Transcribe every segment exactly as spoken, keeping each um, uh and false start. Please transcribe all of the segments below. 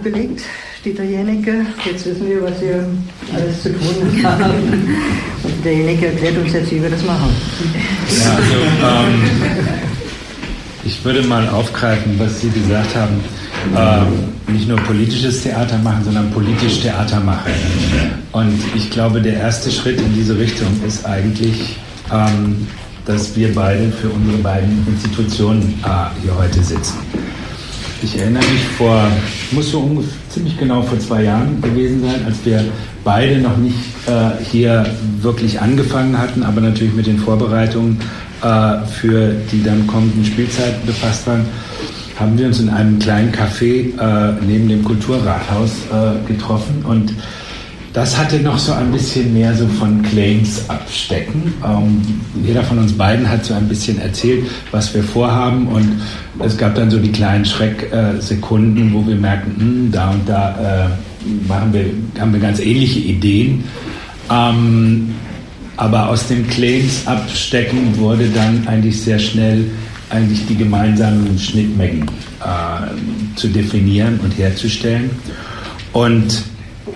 aufgeregt, steht derjenige, jetzt wissen wir, was wir alles zu tun haben. Und derjenige erklärt uns jetzt, wie wir das machen. Ja, also, ähm, ich würde mal aufgreifen, was Sie gesagt haben. Ähm, nicht nur politisches Theater machen, sondern politisch Theater machen. Und ich glaube, der erste Schritt in diese Richtung ist eigentlich, ähm, dass wir beide für unsere beiden Institutionen äh, hier heute sitzen. Ich erinnere mich vor, muss so ungefähr, ziemlich genau vor zwei Jahren gewesen sein, als wir beide noch nicht äh, hier wirklich angefangen hatten, aber natürlich mit den Vorbereitungen äh, für die dann kommenden Spielzeiten befasst waren, haben wir uns in einem kleinen Café äh, neben dem Kulturrathaus äh, getroffen und das hatte noch so ein bisschen mehr so von Claims abstecken. Ähm, jeder von uns beiden hat so ein bisschen erzählt, was wir vorhaben und es gab dann so die kleinen Schrecksekunden, äh, wo wir merken, mh, da und da äh, machen wir, haben wir ganz ähnliche Ideen. Ähm, aber aus dem Claims abstecken wurde dann eigentlich sehr schnell eigentlich die gemeinsamen Schnittmengen äh, zu definieren und herzustellen. Und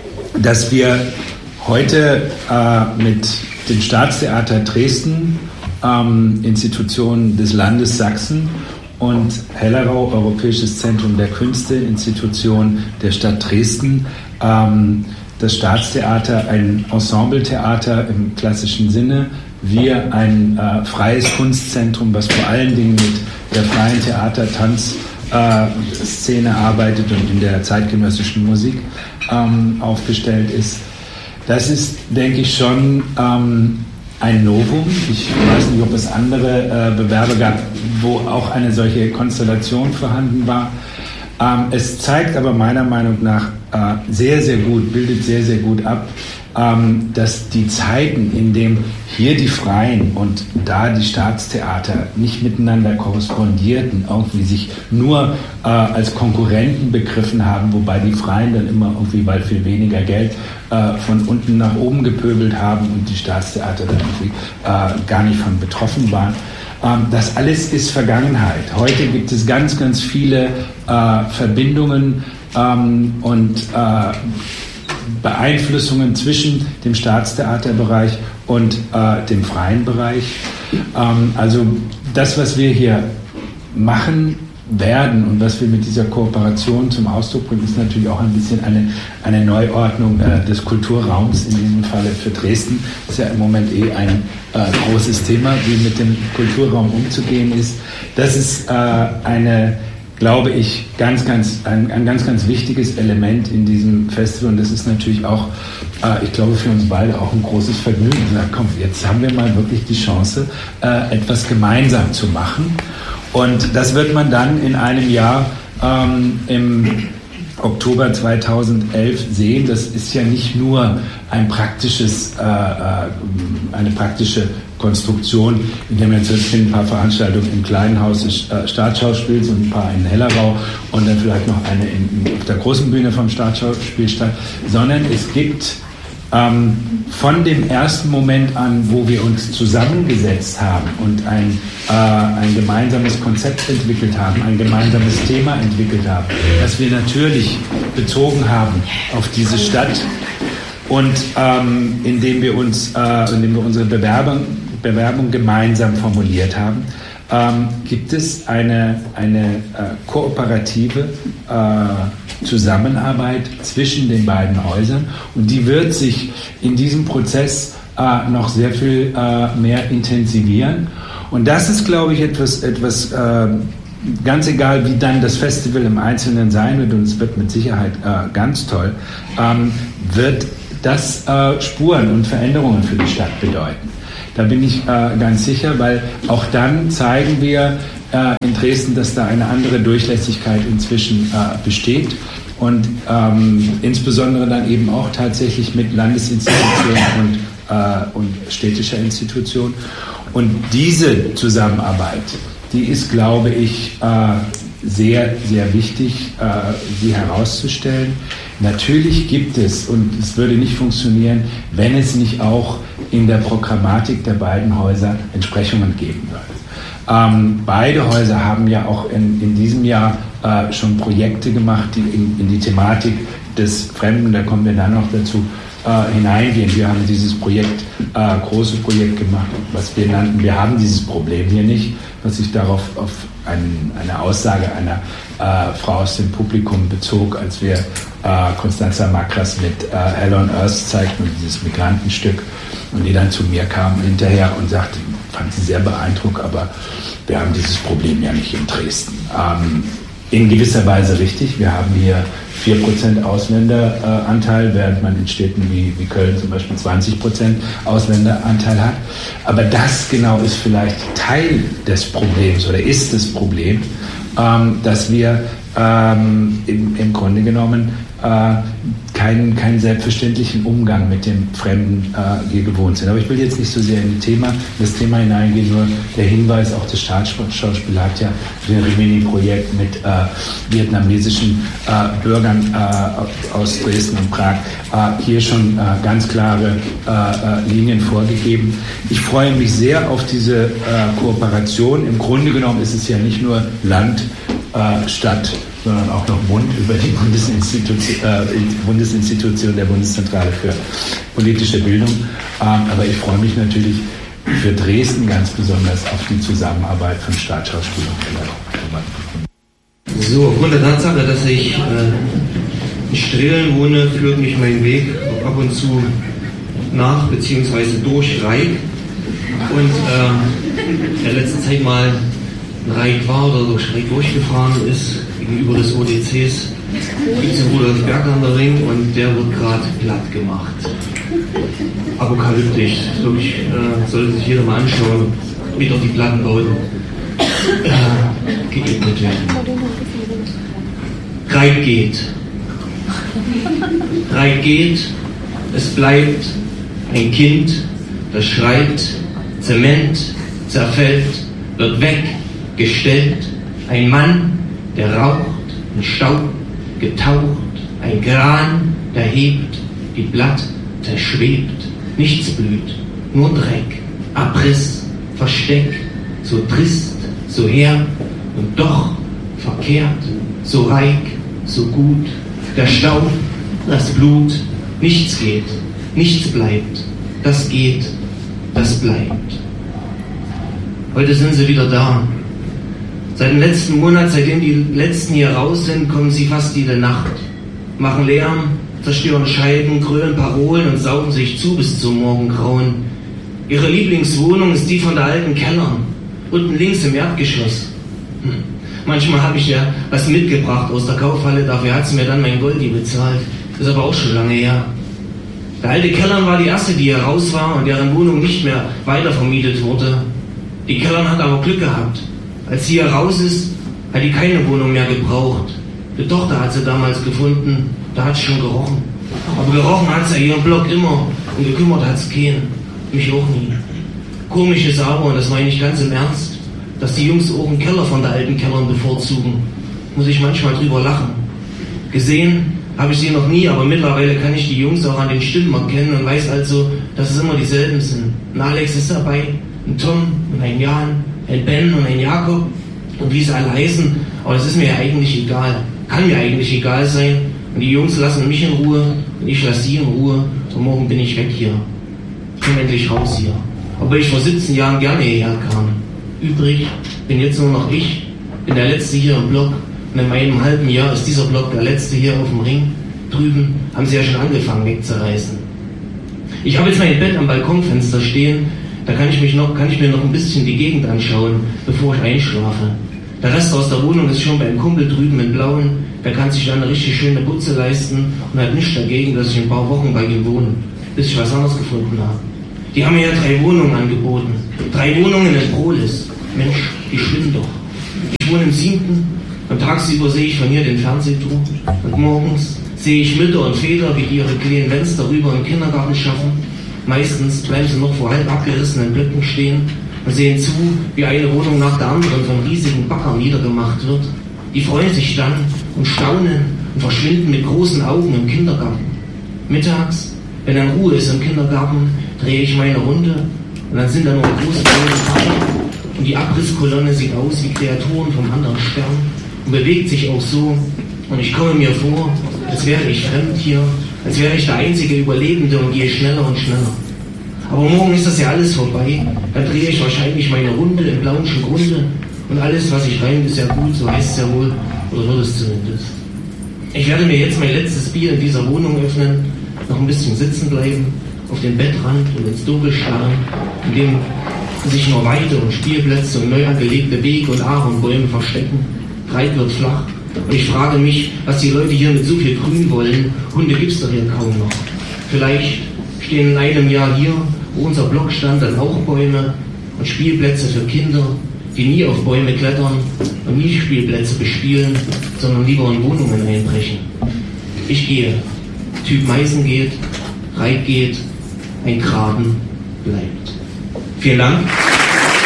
dass wir heute äh, mit dem Staatstheater Dresden, ähm, Institution des Landes Sachsen und Hellerau, Europäisches Zentrum der Künste, Institution der Stadt Dresden, ähm, das Staatstheater ein Ensembletheater im klassischen Sinne, wir ein äh, freies Kunstzentrum, was vor allen Dingen mit der freien Theater-Tanz-Szene äh, arbeitet und in der zeitgenössischen Musik ähm, aufgestellt ist. Das ist, denke ich, schon ähm, ein Novum. Ich weiß nicht, ob es andere äh, Bewerber gab, wo auch eine solche Konstellation vorhanden war. Ähm, es zeigt aber meiner Meinung nach äh, sehr, sehr gut, bildet sehr, sehr gut ab, ähm, dass die Zeiten, in denen hier die Freien und da die Staatstheater nicht miteinander korrespondierten, irgendwie sich nur äh, als Konkurrenten begriffen haben, wobei die Freien dann immer irgendwie, weil viel weniger Geld, äh, von unten nach oben gepöbelt haben und die Staatstheater dann irgendwie äh, gar nicht von betroffen waren. Das alles ist Vergangenheit. Heute gibt es ganz, ganz viele äh, Verbindungen ähm, und äh, Beeinflussungen zwischen dem Staatstheaterbereich und äh, dem freien Bereich. Ähm, also das, was wir hier machen werden und was wir mit dieser Kooperation zum Ausdruck bringen, ist natürlich auch ein bisschen eine, eine Neuordnung äh, des Kulturraums, in diesem Falle für Dresden. Das ist ja im Moment eh ein äh, großes Thema, wie mit dem Kulturraum umzugehen ist. Das ist äh, eine, glaube ich, ganz, ganz, ein, ein ganz, ganz wichtiges Element in diesem Festival und das ist natürlich auch, äh, ich glaube, für uns beide auch ein großes Vergnügen. Sagen, komm, jetzt haben wir mal wirklich die Chance, äh, etwas gemeinsam zu machen. Und das wird man dann in einem Jahr ähm, im Oktober zweitausendelf sehen. Das ist ja nicht nur ein praktisches, äh, eine praktische Konstruktion, in der man jetzt ein paar Veranstaltungen im kleinen Haus des äh, Staatsschauspiels und ein paar in Hellerau und dann vielleicht noch eine in, auf der großen Bühne vom Staatsschauspiel statt, sondern es gibt Ähm, von dem ersten Moment an, wo wir uns zusammengesetzt haben und ein, äh, ein gemeinsames Konzept entwickelt haben, ein gemeinsames Thema entwickelt haben, das wir natürlich bezogen haben auf diese Stadt und ähm, indem wir uns, äh, indem wir unsere Bewerbung, Bewerbung gemeinsam formuliert haben, ähm, gibt es eine, eine äh, kooperative äh, Zusammenarbeit zwischen den beiden Häusern und die wird sich in diesem Prozess äh, noch sehr viel äh, mehr intensivieren und das ist, glaube ich, etwas, etwas äh, ganz egal, wie dann das Festival im Einzelnen sein wird und es wird mit Sicherheit äh, ganz toll, ähm, wird das äh, Spuren und Veränderungen für die Stadt bedeuten. Da bin ich äh, ganz sicher, weil auch dann zeigen wir äh, in Dresden, dass da eine andere Durchlässigkeit inzwischen äh, besteht und ähm, insbesondere dann eben auch tatsächlich mit Landesinstitutionen und, äh, und städtischer Institutionen. Und diese Zusammenarbeit, die ist, glaube ich, äh, sehr, sehr wichtig, äh, sie herauszustellen. Natürlich gibt es, und es würde nicht funktionieren, wenn es nicht auch in der Programmatik der beiden Häuser Entsprechungen geben würde. Ähm, beide Häuser haben ja auch in, in diesem Jahr äh, schon Projekte gemacht, die in, in die Thematik des Fremden, da kommen wir dann noch dazu, äh, hineingehen. Wir haben dieses Projekt, äh, große Projekt gemacht, was wir nannten, wir haben dieses Problem hier nicht, was sich darauf auf ein, eine Aussage einer äh, Frau aus dem Publikum bezog, als wir äh, Constanza Macras mit äh, Hell on Earth zeigten, dieses Migrantenstück, und die dann zu mir kam hinterher und sagte, fand sie sehr beeindruckend, aber wir haben dieses Problem ja nicht in Dresden. Ähm, in gewisser Weise richtig. Wir haben hier vier Prozent Ausländeranteil, während man in Städten wie, wie Köln zum Beispiel zwanzig Prozent Ausländeranteil hat. Aber das genau ist vielleicht Teil des Problems oder ist das Problem, ähm, dass wir ähm, im, im Grunde genommen äh, keinen, keinen selbstverständlichen Umgang mit dem Fremden äh, hier gewohnt sind. Aber ich will jetzt nicht so sehr in, die Thema, in das Thema hineingehen, nur der Hinweis, auch das Staatsschauspiel hat ja für ein Rimini-Projekt mit äh, vietnamesischen äh, Bürgern äh, aus Dresden und Prag äh, hier schon äh, ganz klare äh, Linien vorgegeben. Ich freue mich sehr auf diese äh, Kooperation. Im Grunde genommen ist es ja nicht nur Land, äh, Stadt, sondern auch noch Bund über die Bundesinstitution, äh, Bundesinstitution der Bundeszentrale für politische Bildung. Ähm, aber ich freue mich natürlich für Dresden ganz besonders auf die Zusammenarbeit von Staatsschauspiel und Keller. So, aufgrund der Tatsache, dass ich äh, in Strehlen wohne, führt mich mein Weg ab und zu nach bzw. durch Reik. Und äh, in der letzten Zeit mal in Reik war oder durch Reik durchgefahren ist, gegenüber des O D Cs, gibt es den Rudolf Berglander Ring und der wird gerade platt gemacht. Apokalyptisch. Wirklich, äh, sollte sich jeder mal anschauen, wie dort die Plattenbauten äh, geebnet werden. Reik geht. Reik geht. Es bleibt ein Kind, das schreit, Zement, zerfällt, wird weggestellt. Ein Mann, der raucht, in Staub getaucht, ein Gran, der hebt, die Blatt, der schwebt, nichts blüht, nur Dreck, Abriss, Versteck, so trist, so her und doch verkehrt, so reik, so gut, der Staub, das Blut, nichts geht, nichts bleibt, das geht, das bleibt. Heute sind sie wieder da. Seit dem letzten Monat, seitdem die letzten hier raus sind, kommen sie fast jede Nacht, machen Lärm, zerstören Scheiben, grölen Parolen und saugen sich zu bis zum Morgengrauen. Ihre Lieblingswohnung ist die von der alten Keller, unten links im Erdgeschoss. Hm. Manchmal habe ich ja was mitgebracht aus der Kaufhalle, dafür hat sie mir dann mein Goldi bezahlt. Ist aber auch schon lange her. Der alte Kellern war die erste, die hier raus war und deren Wohnung nicht mehr weitervermietet wurde. Die Kellern hat aber Glück gehabt. Als sie hier raus ist, hat die keine Wohnung mehr gebraucht. Die Tochter hat sie damals gefunden, da hat sie schon gerochen. Aber gerochen hat sie ihren Block immer und gekümmert hat es keinen. Mich auch nie. Komisch ist aber, und das meine ich ganz im Ernst, dass die Jungs auch einen Keller von der alten Kellern bevorzugen. Muss ich manchmal drüber lachen. Gesehen habe ich sie noch nie, aber mittlerweile kann ich die Jungs auch an den Stimmen erkennen und weiß also, dass es immer dieselben sind. Ein Alex ist dabei, ein Tom und ein Jan, ein Ben und ein Jakob und wie sie alle heißen, aber das ist mir ja eigentlich egal. Kann mir eigentlich egal sein. Und die Jungs lassen mich in Ruhe und ich lasse sie in Ruhe und morgen bin ich weg hier. Ich komme endlich raus hier. Obwohl ich vor siebzehn Jahren gerne hierher kam. Übrig bin jetzt nur noch ich, bin der Letzte hier im Block und in meinem halben Jahr ist dieser Block der Letzte hier auf dem Ring. Drüben haben sie ja schon angefangen wegzureißen. Ich habe jetzt mein Bett am Balkonfenster stehen. Da kann ich, mich noch, kann ich mir noch ein bisschen die Gegend anschauen, bevor ich einschlafe. Der Rest aus der Wohnung ist schon beim Kumpel drüben in Blauen. Der kann sich dann eine richtig schöne Butze leisten und hat nichts dagegen, dass ich ein paar Wochen bei ihm wohne, bis ich was anderes gefunden habe. Die haben mir ja drei Wohnungen angeboten. Drei Wohnungen in Prolis. Mensch, die stimmen doch. Ich wohne im siebten und tagsüber sehe ich von hier den Fernsehturm. Und morgens sehe ich Mütter und Väter, wie die ihre kleinen Fenster rüber im Kindergarten schaffen. Meistens bleiben sie noch vor halb abgerissenen Blöcken stehen und sehen zu, wie eine Wohnung nach der anderen von riesigen Baggern niedergemacht wird. Die freuen sich dann und staunen und verschwinden mit großen Augen im Kindergarten. Mittags, wenn dann Ruhe ist im Kindergarten, drehe ich meine Runde und dann sind da nur große blaue Bagger und die Abrisskolonne sieht aus wie Kreaturen vom anderen Stern. und bewegt sich auch so. Und ich komme mir vor, als wäre ich fremd hier, als wäre ich der einzige Überlebende und gehe schneller und schneller. Aber morgen ist das ja alles vorbei. Dann drehe ich wahrscheinlich meine Runde im blauen Grunde und alles, was ich rein, ist ja gut, so heißt es ja wohl, oder wird es zumindest. Ich werde mir jetzt mein letztes Bier in dieser Wohnung öffnen, noch ein bisschen sitzen bleiben, auf dem Bettrand und ins Dunkel starren, in dem sich nur Weide und Spielplätze und neu angelegte Wege und Ahornbäume verstecken. Breit wird flach. Und ich frage mich, was die Leute hier mit so viel Grün wollen. Hunde gibt's doch hier kaum noch. Vielleicht stehen in einem Jahr hier, wo unser Block stand, dann auch Bäume und Spielplätze für Kinder, die nie auf Bäume klettern und nie Spielplätze bespielen, sondern lieber in Wohnungen einbrechen. Ich gehe. Typ Meißen geht, Reit geht, ein Graben bleibt. Vielen Dank.